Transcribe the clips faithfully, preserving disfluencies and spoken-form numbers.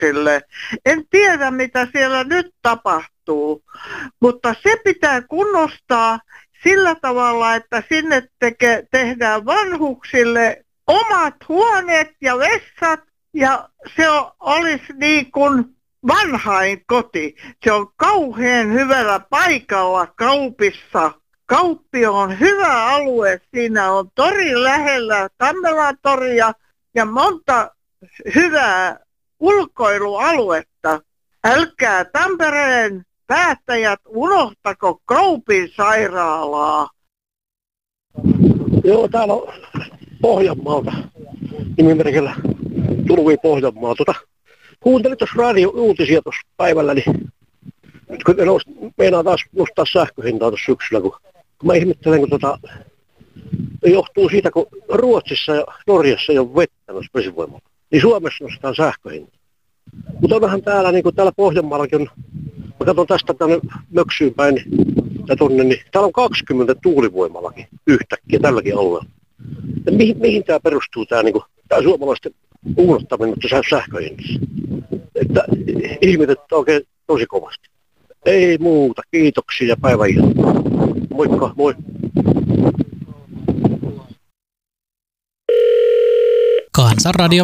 vanhuksille. En tiedä, mitä siellä nyt tapahtuu, mutta se pitää kunnostaa sillä tavalla, että sinne teke, tehdään vanhuksille omat huoneet ja vessat, ja se on, olisi niin kuin vanhain koti. Se on kauhean hyvällä paikalla Kaupissa. Kauppi on hyvä alue, siinä on tori lähellä, Tammelan toria ja monta hyvää ulkoilualuetta. Älkää Tampereen päättäjät unohtako Kaupin sairaalaa. Joo, täällä on Pohjanmaalta, nimimerkillä Turvi Pohjanmaa. Tota, kuuntelin tuossa radio-uutisia tuossa päivällä, niin nyt kun meinaa taas nostaa sähköhintaa tuossa syksyllä, kun, kun mä ihmettelen, kun tota, johtuu siitä, kun Ruotsissa ja Norjassa ei ole vettä noissa vesivoimalla, niin Suomessa nostetaan sähköhintaa. Mutta onhan täällä, niin kuin täällä Pohjanmaallakin on, mä katson tästä tänne Möksyyn päin ja tonne, niin täällä on kaksikymmentä tuulivoimallakin yhtäkkiä tälläkin alueella. Ja mihin, mihin tämä perustuu, tämä, niin kuin, tämä suomalaisten uunottaminen sähköhinnassa? Että ihmetettä oikein tosi kovasti. Ei muuta, kiitoksia ja päivää ihan. Moikka, moi. Kansanradio.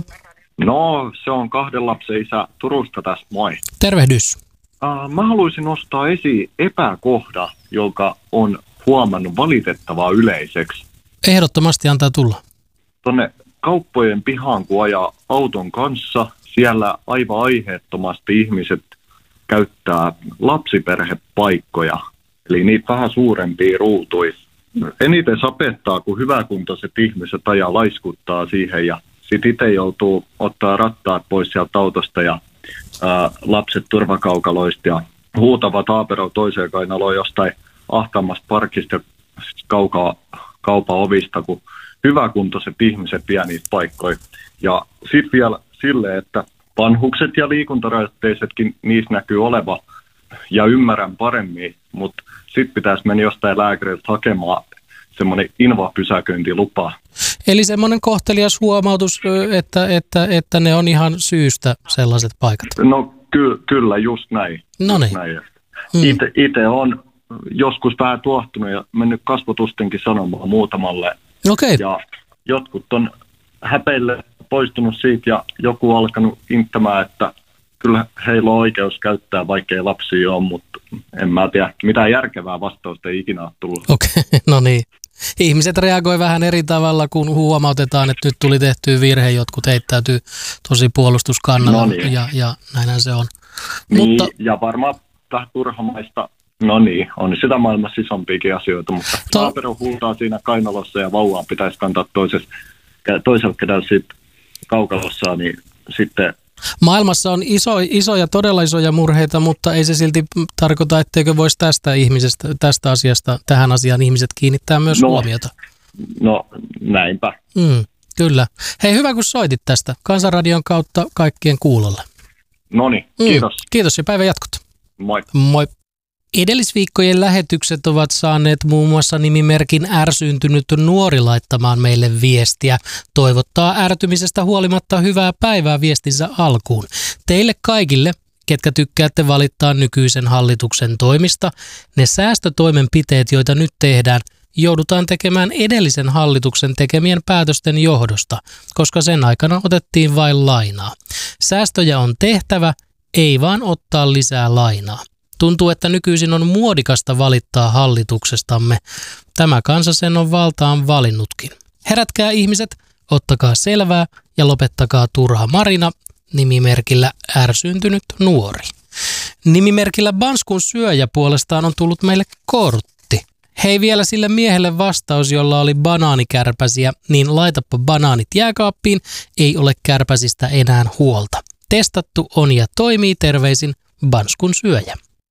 No, se on kahden lapsen isä Turusta tässä, moi. Tervehdys. Uh, mä haluaisin nostaa esiin epäkohda, joka on huomannut valitettavaa yleiseksi. Ehdottomasti antaa tulla. Tuonne kauppojen pihaan, kun ajaa auton kanssa, siellä aivan aiheettomasti ihmiset käyttää lapsiperhepaikkoja, eli niitä vähän suurempia ruutuja. Eniten sapettaa, kun hyväkuntoiset ihmiset ajaa laiskuttaa siihen ja sitten itse joutuu ottaa rattaat pois sieltä autosta ja ää, lapset turvakaukaloista ja huutava taapero toiseen kainaloon jostain ahtaamasta parkista ja kaukaa kaupan ovista, kun hyväkuntoiset ihmiset vie niitä paikkoja. Ja sitten vielä silleen, että vanhukset ja liikuntarajoitteisetkin niissä näkyy oleva ja ymmärrän paremmin, mutta sitten pitäisi mennä jostain lääkäriltä hakemaan semmoinen invapysäköintilupa. Eli semmoinen kohtelias huomautus, että, että, että ne on ihan syystä sellaiset paikat. No ky- kyllä, just näin. No niin. Mm. Itse on joskus vähän tuohtunut ja mennyt kasvotustenkin sanomaan muutamalle. Okei. Ja jotkut on häpeille poistunut siitä ja joku on alkanut inttämään, että kyllä heillä on oikeus käyttää, vaikkei lapsia ole, mutta en mä tiedä, mitään järkevää vastausta ei ikinä ole tullut. Okei, no niin. Ihmiset reagoi vähän eri tavalla, kun huomautetaan, että nyt tuli tehtyä virhe, jotkut heittäytyy tosi puolustuskannalla, no niin. ja, ja näinhän se on. Niin, mutta, ja varmaan tähän turhamaista, no niin, on sitä maailmassa isompiakin asioita, mutta to... taapero huutaa siinä kainalossa ja vauvaa pitäisi kantaa toisessa, toisella kädellä siitä kaukalossa, niin sitten... Maailmassa on iso, isoja, todella isoja murheita, mutta ei se silti tarkoita, etteikö voisi tästä ihmisestä, tästä asiasta, tähän asiaan ihmiset kiinnittää myös no, huomiota. No, näinpä. Mm, kyllä. Hei, hyvä kun soitit tästä. Kansanradion kautta kaikkien kuulolle. Noniin, kiitos. Mm, kiitos ja päivän jatkot. Moi. Moi. Edellisviikkojen lähetykset ovat saaneet muun muassa nimimerkin ärsyyntynyt nuori laittamaan meille viestiä. Toivottaa ärtymisestä huolimatta hyvää päivää viestinsä alkuun. Teille kaikille, ketkä tykkäätte valittaa nykyisen hallituksen toimista, ne säästötoimenpiteet, joita nyt tehdään, joudutaan tekemään edellisen hallituksen tekemien päätösten johdosta, koska sen aikana otettiin vain lainaa. Säästöjä on tehtävä, ei vaan ottaa lisää lainaa. Tuntuu, että nykyisin on muodikasta valittaa hallituksestamme. Tämä kansa sen on valtaan valinnutkin. Herätkää ihmiset, ottakaa selvää ja lopettakaa turha marina, nimimerkillä ärsyyntynyt nuori. Nimimerkillä Banskun syöjä puolestaan on tullut meille kortti. Hei vielä sille miehelle vastaus, jolla oli banaanikärpäsiä, niin laitapa banaanit jääkaappiin, ei ole kärpäsistä enää huolta. Testattu on ja toimii, terveisin Banskun syöjä.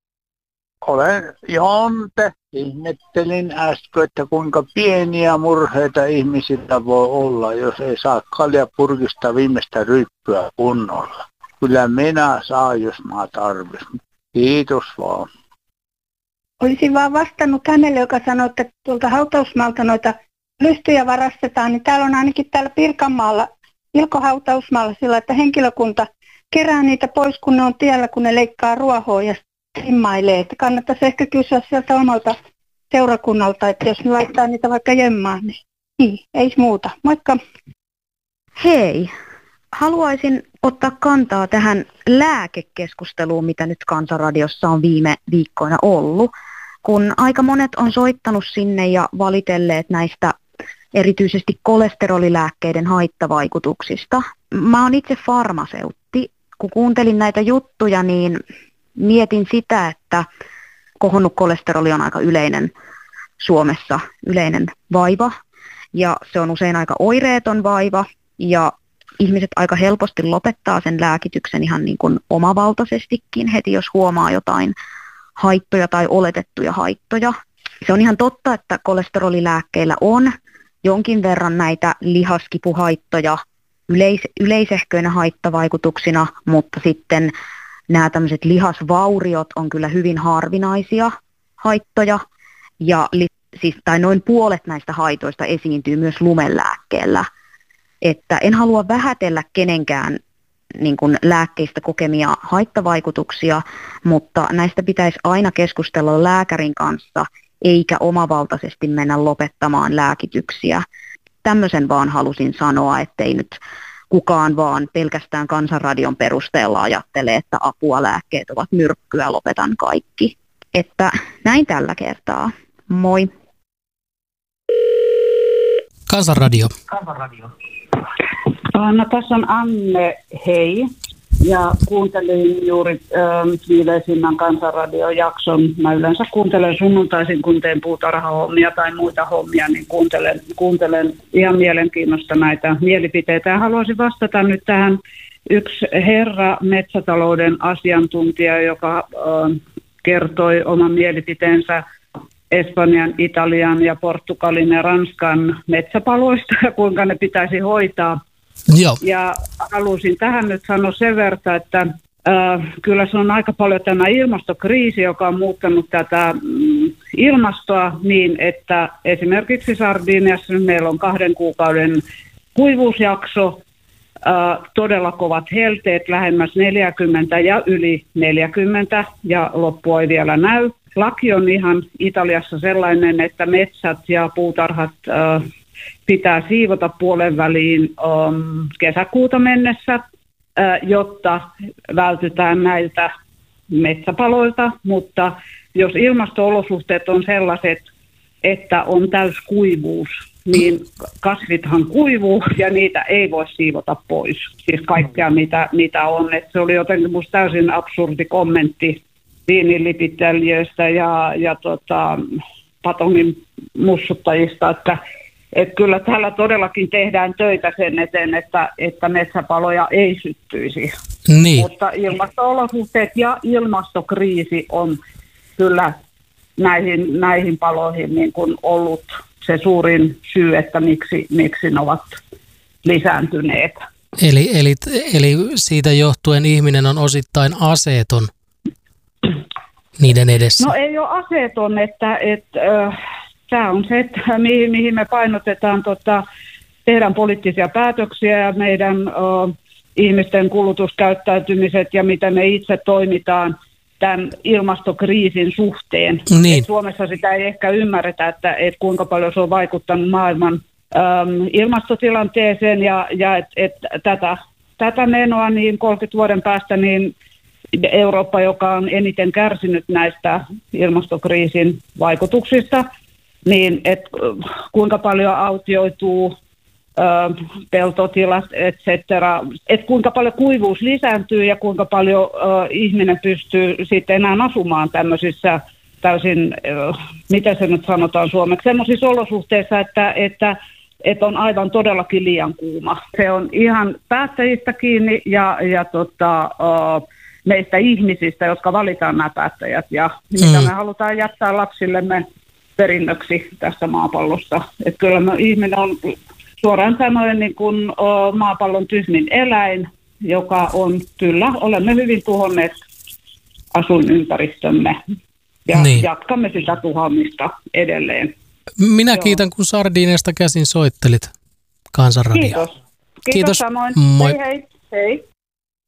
Olen Jonte. Ihmettelin äsken, että kuinka pieniä murheita ihmisillä voi olla, jos ei saa kaljapurkista viimeistä ryppyä kunnolla. Kyllä minä saan, jos mä tarvitsen. Kiitos vaan. Olisin vaan vastannut hänelle, joka sanoi, että tuolta hautausmaalta noita lystyjä varastetaan, niin täällä on ainakin täällä Pirkanmaalla, Ilko hautausmaalla sillä, että henkilökunta kerää niitä pois, kun ne on tiellä, kun ne leikkaa ruohoa ja simmailee. Että kannattaisi ehkä kysyä sieltä omalta seurakunnalta, että jos ne laittaa niitä vaikka jemmaan, niin, niin ei muuta. Moikka! Hei! Haluaisin ottaa kantaa tähän lääkekeskusteluun, mitä nyt Kansanradiossa on viime viikkoina ollut, kun aika monet on soittanut sinne ja valitelleet näistä erityisesti kolesterolilääkkeiden haittavaikutuksista. Mä oon itse farmaseutti. Kun kuuntelin näitä juttuja, niin mietin sitä, että kohonnut kolesteroli on aika yleinen Suomessa, yleinen vaiva, ja se on usein aika oireeton vaiva, ja ihmiset aika helposti lopettaa sen lääkityksen ihan niin kuin omavaltaisestikin heti, jos huomaa jotain haittoja tai oletettuja haittoja. Se on ihan totta, että kolesterolilääkkeillä on jonkin verran näitä lihaskipuhaittoja yleis- yleisehköinä haittavaikutuksina, mutta sitten nämä tämmöiset lihasvauriot on kyllä hyvin harvinaisia haittoja, ja li- siis, tai noin puolet näistä haitoista esiintyy myös lumelääkkeellä. Että en halua vähätellä kenenkään niin kuin lääkkeistä kokemia haittavaikutuksia, mutta näistä pitäisi aina keskustella lääkärin kanssa, eikä omavaltaisesti mennä lopettamaan lääkityksiä. Tämmöisen vaan halusin sanoa, ettei nyt kukaan vaan pelkästään Kansanradion perusteella ajattele, että apua, lääkkeet ovat myrkkyä, lopetan kaikki. Että näin tällä kertaa. Moi. Kansanradio. Kansanradio. No tässä on Anne, hei. Ja kuuntelin juuri ähm, viimeisimmän Kansanradion jakson. Mä yleensä kuuntelen sunnuntaisin, kun teen puutarhahommia tai muita hommia, niin kuuntelen, kuuntelen ihan mielenkiinnosta näitä mielipiteitä. Ja haluaisin vastata nyt tähän yksi herra metsätalouden asiantuntija, joka äh, kertoi oman mielipiteensä Espanjan, Italian ja Portugalin ja Ranskan metsäpaloista ja kuinka ne pitäisi hoitaa. Joo. Ja halusin tähän nyt sanoa sen verran, että äh, kyllä se on aika paljon tämä ilmastokriisi, joka on muuttanut tätä mm, ilmastoa niin, että esimerkiksi Sardiniassa meillä on kahden kuukauden kuivuusjakso, äh, todella kovat helteet, lähemmäs neljäkymmentä ja yli neljäkymmentä ja loppua ei vielä näy. Laki on ihan Italiassa sellainen, että metsät ja puutarhat äh, pitää siivota puolen väliin um, kesäkuuta mennessä, äh, jotta vältytään näiltä metsäpaloilta, mutta jos ilmasto-olosuhteet on sellaiset, että on täyskuivuus, niin kasvithan kuivuu ja niitä ei voi siivota pois. Siis kaikkea mitä, mitä on. Et se oli jotenkin musta täysin absurdi kommentti viinilipiteljöistä ja, ja tota, patongin mussuttajista, että et kyllä täällä todellakin tehdään töitä sen eteen, että, että metsäpaloja ei syttyisi. Niin. Mutta ilmasto-olosuhteet ja ilmastokriisi on kyllä näihin, näihin paloihin niin kuin ollut se suurin syy, että miksi, miksi ne ovat lisääntyneet. Eli, eli, eli siitä johtuen ihminen on osittain aseeton niiden edessä? No ei ole aseeton, että... että äh, tämä on se, että mihin, mihin me painotetaan, tota, tehdään poliittisia päätöksiä ja meidän uh, ihmisten kulutuskäyttäytymiset ja miten me itse toimitaan tämän ilmastokriisin suhteen. Niin. Suomessa sitä ei ehkä ymmärretä, että et kuinka paljon se on vaikuttanut maailman um, ilmastotilanteeseen ja, ja että et tätä, tätä menoa niin kolmekymmentä vuoden päästä niin Eurooppa, joka on eniten kärsinyt näistä ilmastokriisin vaikutuksista, niin et kuinka paljon autioituu ö, peltotilat, et cetera. Et kuinka paljon kuivuus lisääntyy ja kuinka paljon ö, ihminen pystyy sitten enää asumaan tämmöisissä täysin, ö, miten se nyt sanotaan suomeksi, semmoisissa olosuhteissa, että, että, että on aivan todellakin liian kuuma. Se on ihan päättäjistä kiinni ja, ja tota, ö, meistä ihmisistä, jotka valitaan nämä päättäjät ja mm. mitä me halutaan jättää lapsillemme perinnöksi tästä maapallosta. Että kyllä me, ihminen on suoraan sanoen niin kuin o, maapallon tyhmin eläin, joka on, kyllä, olemme hyvin tuhonneet asuinympäristömme ja niin. Jatkamme sitä tuhoamista edelleen. Minä Joo. kiitän, kun Sardiniasta käsin soittelit Kansanradioon. Kiitos. Kiitos, Kiitos. samoin. Moi. Hei hei. Hei.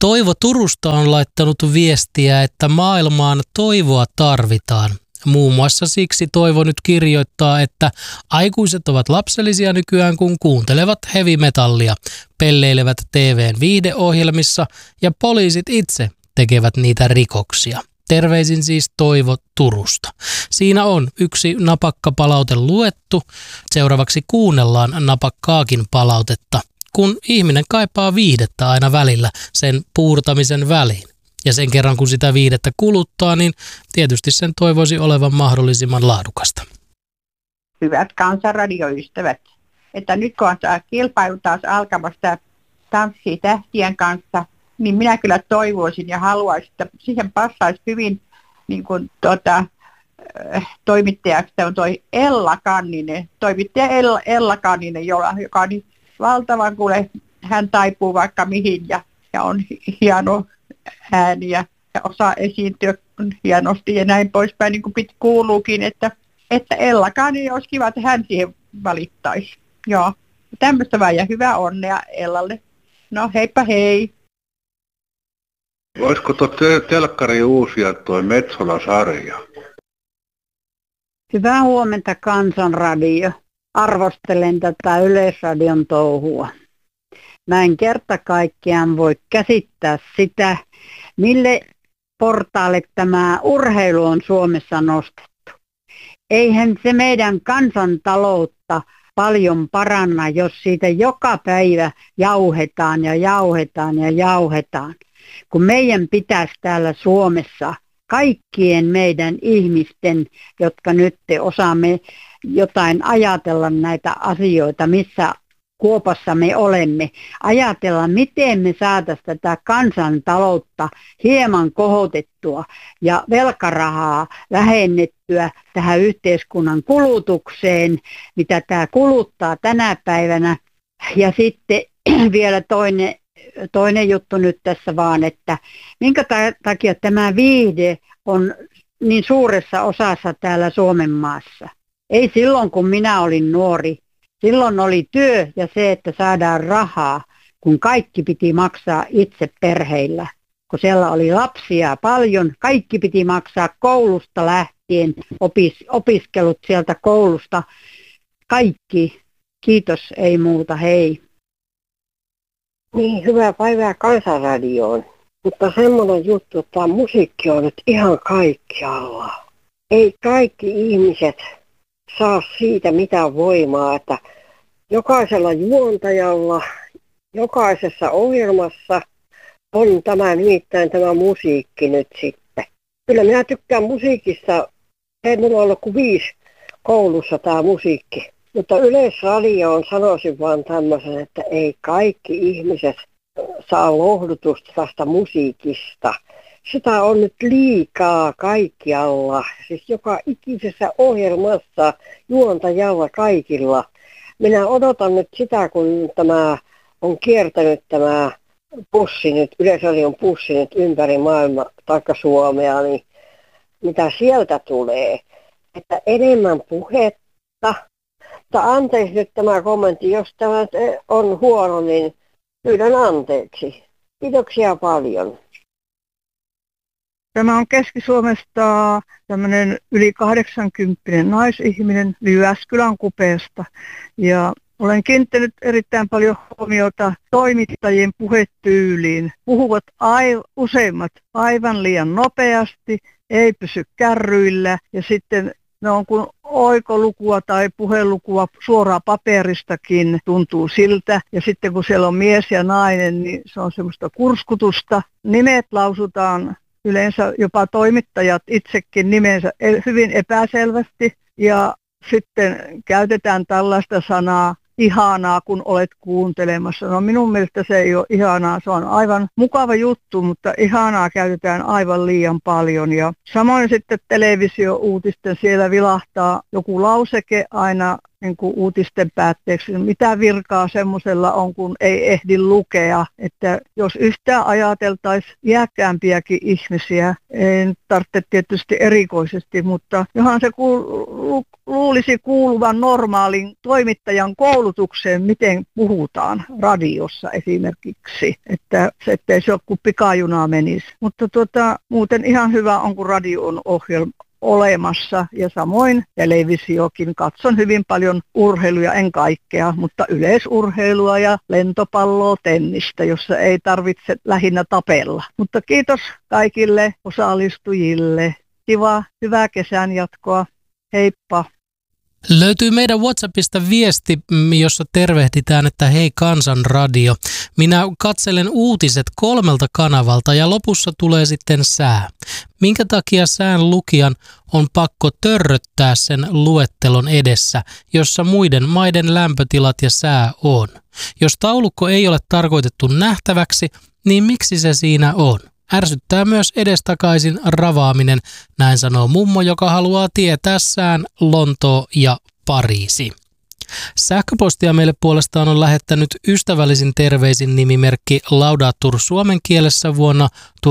Toivo Turusta on laittanut viestiä, että maailmaan toivoa tarvitaan. Muun muassa siksi Toivo nyt kirjoittaa, että aikuiset ovat lapsellisia nykyään, kun kuuntelevat heavy metallia, pelleilevät T V:n viihdeohjelmissa ja poliisit itse tekevät niitä rikoksia. Terveisin siis Toivo Turusta. Siinä on yksi napakka palaute luettu. Seuraavaksi kuunnellaan napakkaakin palautetta, kun ihminen kaipaa viihdettä aina välillä sen puurtamisen väliin. Ja sen kerran kun sitä viihdettä kuluttaa, niin tietysti sen toivoisi olevan mahdollisimman laadukasta. Hyvät kansanradioystävät, että nyt kun on tämä kilpailu taas alkamassa Tanssii tähtien kanssa, niin minä kyllä toivoisin ja haluaisin, että siihen passaisi hyvin niin kuin, tota, toimittajaksi on toi Ella Kanninen, toimittaja Ella, Ella Kanninen, jolla, joka on niin valtavan, kun hän taipuu vaikka mihin ja, ja on hieno ääni ja, ja osaa esiintyä hienosti ja näin poispäin, niin kuin pit kuuluukin, että, että Ella Kanninen olisi kiva, että hän siihen valittaisi. Joo, tämmöistä vaan ja hyvää onnea Ellalle. No heippa hei! Olisiko tuo telkkari uusia tuo Metsola-sarja? Hyvää huomenta Kansanradio. Arvostelen tätä Yleisradion touhua. Mä en kerta kaikkiaan voi käsittää sitä, mille portaalle tämä urheilu on Suomessa nostettu. Eihän se meidän kansantaloutta paljon paranna, jos siitä joka päivä jauhetaan ja jauhetaan ja jauhetaan. Kun meidän pitäisi täällä Suomessa kaikkien meidän ihmisten, jotka nyt osaamme jotain ajatella näitä asioita, missä kuopassa me olemme, ajatella, miten me saataisiin tätä kansantaloutta hieman kohotettua ja velkarahaa vähennettyä tähän yhteiskunnan kulutukseen, mitä tämä kuluttaa tänä päivänä. Ja sitten vielä toinen, toinen juttu nyt tässä vaan, että minkä takia tämä viihde on niin suuressa osassa täällä Suomen maassa. Ei silloin, kun minä olin nuori. Silloin oli työ ja se, että saadaan rahaa, kun kaikki piti maksaa itse perheillä. Kun siellä oli lapsia paljon, kaikki piti maksaa koulusta lähtien, opis, opiskelut sieltä koulusta. Kaikki. Kiitos, ei muuta, hei. Niin, hyvää päivää Kansanradioon. Mutta semmoinen juttu, että tämä musiikki on nyt ihan kaikkialla. Ei kaikki ihmiset saa siitä mitään voimaa, että jokaisella juontajalla, jokaisessa ohjelmassa on tämä nimittäin tämä musiikki nyt sitten. Kyllä minä tykkään musiikista, ei minulla ollut kuin viisi koulussa tämä musiikki. Mutta Yleisradioon sanoisin vaan tämmöisen, että ei kaikki ihmiset saa lohdutusta tästä musiikista. Sitä on nyt liikaa kaikkialla, siis joka ikisessä ohjelmassa, juontajalla, kaikilla. Minä odotan nyt sitä, kun tämä on kiertänyt tämä bussi nyt, Yleisradion bussi nyt ympäri maailmaa, taikka Suomea, niin mitä sieltä tulee. Että enemmän puhetta. Mutta anteeksi nyt tämä kommentti, jos tämä on huono, niin pyydän anteeksi. Kiitoksia paljon. Tämä on Keski-Suomesta tämmöinen yli kahdeksankymppinen naisihminen Jyväskylän kupeesta. Ja olen kiinnittänyt erittäin paljon huomiota toimittajien puhetyyliin. Puhuvat ai- useimmat aivan liian nopeasti, ei pysy kärryillä ja sitten ne on kuin oikolukua tai puhelukua suoraan paperistakin tuntuu siltä. Ja sitten kun siellä on mies ja nainen, niin se on semmoista kurskutusta. Nimet lausutaan yleensä jopa toimittajat itsekin nimensä hyvin epäselvästi. Ja sitten käytetään tällaista sanaa ihanaa, kun olet kuuntelemassa. No minun mielestä se ei ole ihanaa, se on aivan mukava juttu, mutta ihanaa käytetään aivan liian paljon. Ja samoin sitten televisio-uutisten siellä vilahtaa joku lauseke aina niin kuin uutisten päätteeksi. Mitä virkaa semmoisella on, kun ei ehdi lukea, että jos yhtään ajateltaisiin iäkkäämpiäkin ihmisiä, en tarvitse tietysti erikoisesti, mutta johan se kuul- luulisi kuuluvan normaalin toimittajan koulutukseen, miten puhutaan radiossa esimerkiksi, että se, ettei se ole kuin pikajunaa menisi. Mutta tuota, muuten ihan hyvä on, kun radio on ohjelma olemassa ja samoin televisiokin. Katson hyvin paljon urheiluja, en kaikkea, mutta yleisurheilua ja lentopalloa, tennistä, jossa ei tarvitse lähinnä tapella. Mutta kiitos kaikille osallistujille. Kiva, hyvää kesän jatkoa. Heippa! Löytyy meidän WhatsAppista viesti, jossa tervehditään, että hei Kansanradio. Minä katselen uutiset kolmelta kanavalta ja lopussa tulee sitten sää. Minkä takia sään lukijan on pakko törröttää sen luettelon edessä, jossa muiden maiden lämpötilat ja sää on? Jos taulukko ei ole tarkoitettu nähtäväksi, niin miksi se siinä on? Ärsyttää myös edestakaisin ravaaminen, näin sanoo mummo, joka haluaa tietää sään Lontoo ja Pariisi. Sähköpostia meille puolestaan on lähettänyt ystävällisin terveisin nimimerkki Laudatur suomen kielessä vuonna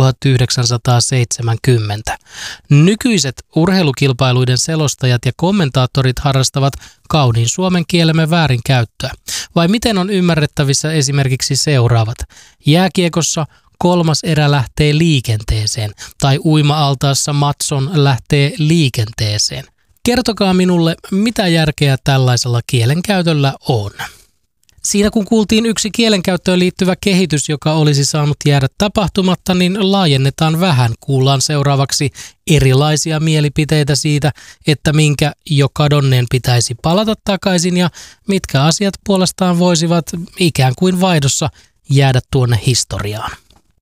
tuhatyhdeksänsataaseitsemänkymmentä. Nykyiset urheilukilpailuiden selostajat ja kommentaattorit harrastavat kauniin suomen kielemme väärinkäyttöä. Vai miten on ymmärrettävissä esimerkiksi seuraavat? Jääkiekossa kolmas erä lähtee liikenteeseen tai uima-altaassa Matson lähtee liikenteeseen. Kertokaa minulle, mitä järkeä tällaisella kielenkäytöllä on. Siinä kun kuultiin yksi kielenkäyttöön liittyvä kehitys, joka olisi saanut jäädä tapahtumatta, niin laajennetaan vähän. Kuullaan seuraavaksi erilaisia mielipiteitä siitä, että minkä jo kadonneen pitäisi palata takaisin ja mitkä asiat puolestaan voisivat ikään kuin vaihdossa jäädä tuonne historiaan.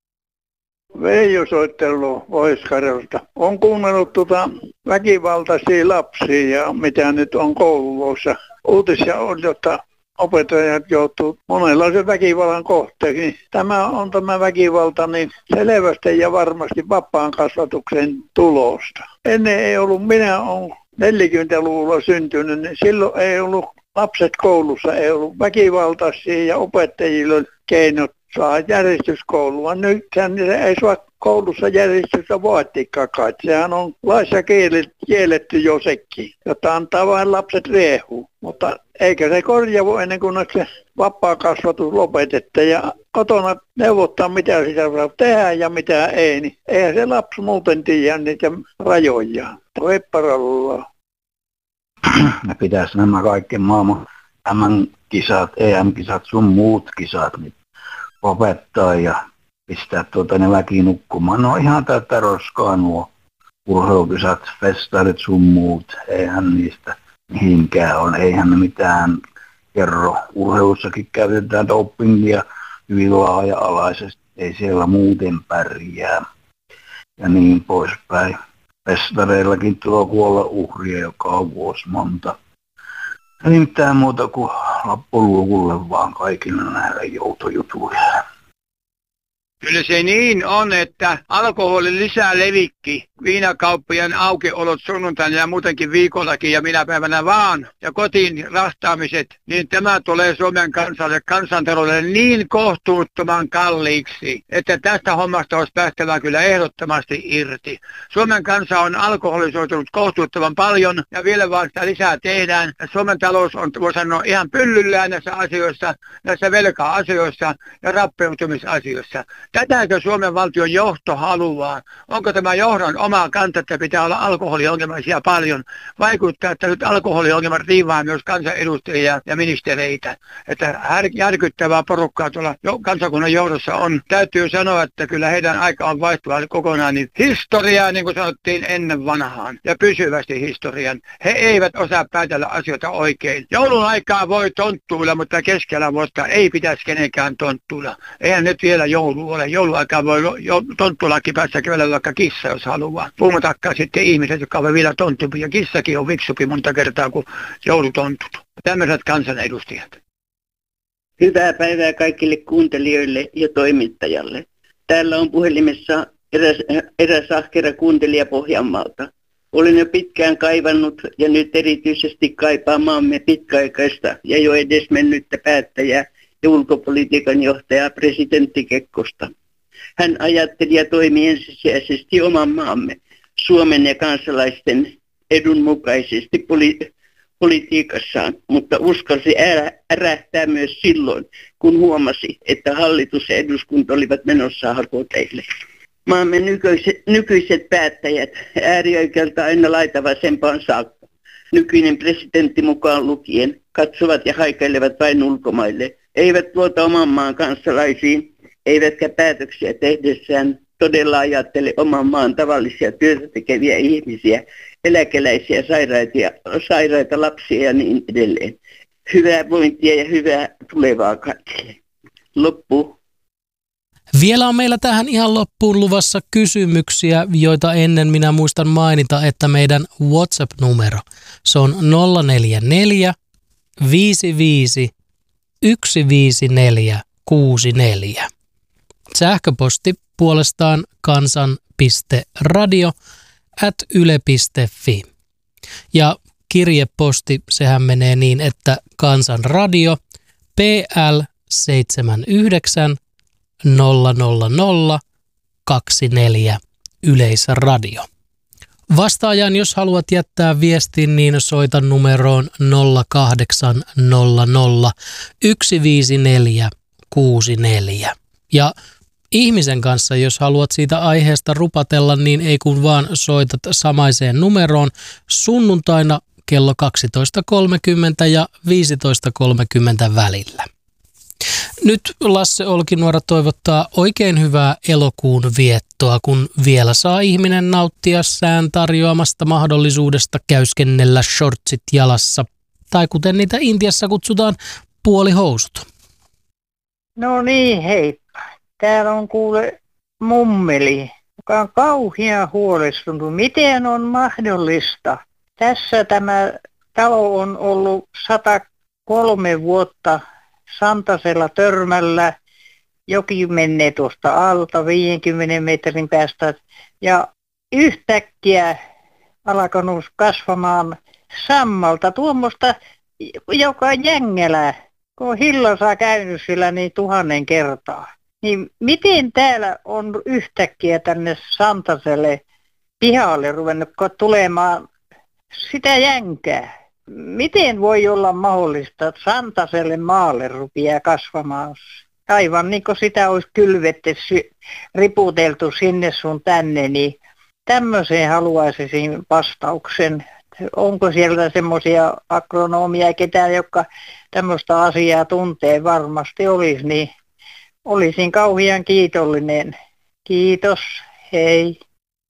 Veijo soittelua Pohjois-Karjalasta. On kuunnellut tuota väkivaltaisia lapsia ja mitä nyt on kouluissa. Uutisia on, jotta opettajat joutuu monenlaisen väkivallan kohteeksi. Tämä on tämä väkivalta niin selvästi ja varmasti vapaan kasvatuksen tulosta. Ennen ei ollut, minä olen neljäkymmentäluvulla syntynyt, niin silloin ei ollut lapset koulussa, ei ollut väkivaltaisia ja opettajilla oli keinot saa järjestyskoulua. Nyt ei saa koulussa järjestystä vaatikaan. Sehän on laissa kielletty jo sekin, jotta antaa vain lapset riehua. Mutta eikä se korjaavu ennen kuin se vapaa kasvatus lopetetta ja kotona neuvottaa mitä sitä saa tehdä ja mitä ei. Niin eihän se lapsi muuten tiedä niitä rajoja. Repparalla. Ne pitäisi nämä kaikki maailman tämän kisat, E M-kisat, sun muut kisat, niin opettaa ja pistää tuota ne väki nukkumaan. No ihan tätä roskaa nuo urheilukisat, festarit sun muut, eihän niistä mihinkään on, eihän ne mitään kerro. Urheilussakin käytetään dopingia hyvin laaja-alaisesti, ei siellä muuten pärjää ja niin poispäin. Festareillakin tuo kuolla uhria joka on vuosi monta. Ei mitään muuta kuin lappuluukulle vaan kaikille nähdä joutojutuille. Kyllä se niin on, että alkoholi lisää levikki. Viinakauppojen aukiolot sunnuntaina ja muutenkin viikollakin ja minä päivänä vaan. Ja kotiin rastaamiset, niin tämä tulee Suomen kansalle, kansantaloudelle niin kohtuuttoman kalliiksi, että tästä hommasta olisi päästävä kyllä ehdottomasti irti. Suomen kansa on alkoholisoitunut kohtuuttoman paljon ja vielä vaan sitä lisää tehdään. Ja Suomen talous on, voi sanoa, ihan pyllyllään näissä asioissa, näissä velka-asioissa ja rappeutumisasioissa. Tätäkö Suomen valtion johto haluaa? Onko tämä johdon oma kanta, että pitää olla alkoholiongelmaisia paljon? Vaikuttaa, että nyt alkoholiongelmat riivaa myös kansanedustajia ja ministereitä. Että järkyttävää porukkaa tuolla kansakunnan johdossa on. Täytyy sanoa, että kyllä heidän aika on vaihtuva kokonaan. Niin historiaa, niin kuin sanottiin ennen vanhaan, ja pysyvästi historian. He eivät osaa päätellä asioita oikein. Joulun aikaa voi tonttuilla, mutta keskellä vuotta ei pitäisi kenenkään tonttuilla. Eihän nyt vielä joulu ole. Jouluaikaa voi jo, tonttulakin päässä kävellä vaikka kissa, jos haluaa. Puhumattakaan sitten ihmiset, jotka ovat vielä tonttupi. Ja kissakin on viksupi monta kertaa kuin joulutontut. Tämmöiset kansanedustajat. Hyvää päivää kaikille kuuntelijoille ja toimittajalle. Täällä on puhelimessa eräs, eräs ahkera kuuntelija Pohjanmaalta. Olen jo pitkään kaivannut ja nyt erityisesti kaipaa maamme pitkäaikaista ja jo edes mennyttä päättäjää ja ulkopolitiikan johtajaa presidentti Kekkosta. Hän ajatteli ja toimi ensisijaisesti oman maamme, Suomen ja kansalaisten edun mukaisesti poli- politiikassaan, mutta uskalsi ärä, ärähtää myös silloin, kun huomasi, että hallitus ja eduskunta olivat menossa hakoteille. Maamme nykyiset, nykyiset päättäjät, äärioikealta aina laitavasempaan saakka, nykyinen presidentti mukaan lukien, katsovat ja haikailevat vain ulkomaille, eivät luota oman maan kansalaisiin, eivätkä päätöksiä tehdessään todella ajattele oman maan tavallisia työtä tekeviä ihmisiä, eläkeläisiä, sairaita, sairaita lapsia ja niin edelleen. Hyvää vointia ja hyvää tulevaa kaikille. Loppu. Vielä on meillä tähän ihan loppuun luvassa kysymyksiä, joita ennen minä muistan mainita, että meidän WhatsApp-numero, se on nolla neljä neljä viisi viisi yksi viisi neljä kuusi neljä. Sähköposti puolestaan kansan.radio at yle piste fi. Ja kirjeposti, sehän menee niin, että Kansanradio P L seitsemänkymmentäyhdeksän nolla nolla nolla kaksikymmentäneljä Yleisradio. Vastaajan, jos haluat jättää viestin, niin soita numeroon nolla kahdeksan nolla nolla yksi viisi neljä kuusi neljä. Ja ihmisen kanssa, jos haluat siitä aiheesta rupatella, niin ei kun vaan soitat samaiseen numeroon sunnuntaina kello kaksitoista kolmekymmentä ja viisitoista kolmekymmentä välillä. Nyt Lasse Olkinuora toivottaa oikein hyvää elokuun viettoa, kun vielä saa ihminen nauttia sään tarjoamasta mahdollisuudesta käyskennellä shortsit jalassa, tai kuten niitä Intiassa kutsutaan, puolihousut. No niin, heippa. Täällä on kuule mummeli, joka on kauhean huolestunut. Miten on mahdollista? Tässä tämä talo on ollut sata kolme vuotta Santasella Törmällä. Joki menee tuosta alta viidenkymmenen metrin päästä. Ja yhtäkkiä alkanut kasvamaan sammalta tuommoista, joka jängälä, kun Hillossa käynyt sillä niin tuhannen kertaa. Niin miten täällä on yhtäkkiä tänne Santaselle pihalle ruvennut tulemaan sitä jänkää? Miten voi olla mahdollista, että Santaselle maalle rupeaa kasvamaan? Aivan niin kuin sitä olisi kylvetty, riputeltu sinne sun tänne, niin tämmöiseen haluaisin vastauksen. Onko siellä semmoisia agronomia, ketään, jotka tämmöistä asiaa tuntee, varmasti olisi, niin olisin kauhean kiitollinen. Kiitos, hei.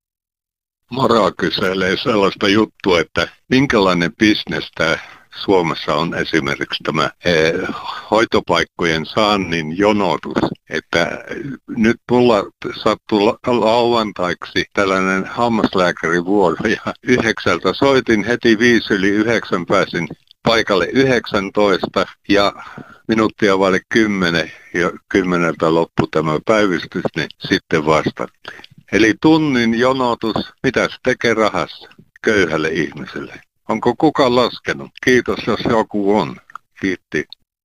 Mara kyselee sellaista juttua, että minkälainen bisnes tämä Suomessa on esimerkiksi tämä eh, hoitopaikkojen saannin jonotus. Että nyt mulla sattuu lauantaiksi tällainen hammaslääkärivuoro ja yhdeksältä soitin heti viisi yli yhdeksän, pääsin paikalle yhdeksäntoista ja minuuttia vaille kymmenen ja kymmeneltä loppui tämä päivystys, niin sitten vastattiin. Eli tunnin jonotus, mitä se tekee rahassa köyhälle ihmiselle? Onko kukaan laskenut? Kiitos, jos joku on. Kiitti.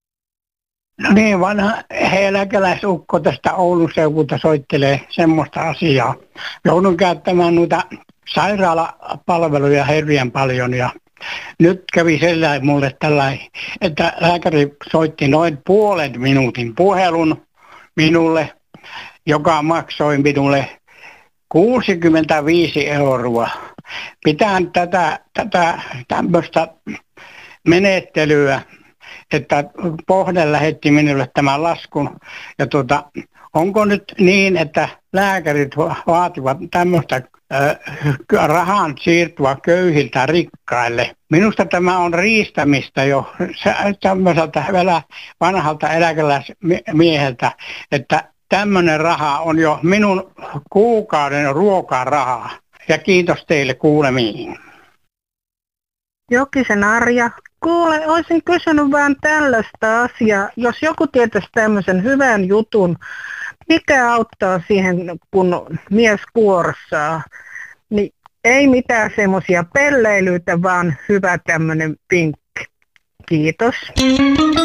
No niin, vanha eläkeläisukko tästä Oulun seudulta soittelee semmoista asiaa. Joudun käyttämään noita sairaalapalveluja hirveän paljon ja nyt kävi sellainen mulle tällainen, että lääkäri soitti noin puolen minuutin puhelun minulle, joka maksoi minulle kuusikymmentäviisi euroa. Pitään tätä, tätä tämmöistä menettelyä, että Pohde lähetti minulle tämän laskun. Ja tuota, onko nyt niin, että lääkärit vaativat tämmöistä äh, rahan siirtyä köyhiltä rikkaille? Minusta tämä on riistämistä jo tämmöiseltä vanhalta eläkeläismieheltä, että tämmöinen raha on jo minun kuukauden ruokarahaa. Ja kiitos teille kuulemiin. Jokisen Arja. Kuule, olisin kysynyt vaan tällaista asiaa. Jos joku tietäisi tämmöisen hyvän jutun, mikä auttaa siihen, kun mies kuorsaa, niin Ei mitään semmoisia pelleilyitä, vaan hyvä tämmöinen vinkki. Kiitos.